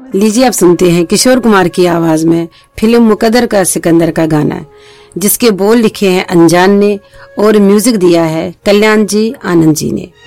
लीजिए आप सुनते हैं किशोर कुमार की आवाज में फिल्म मुकद्दर का सिकंदर का गाना, जिसके बोल लिखे हैं अनजान ने और म्यूजिक दिया है कल्याण जी आनंद जी ने।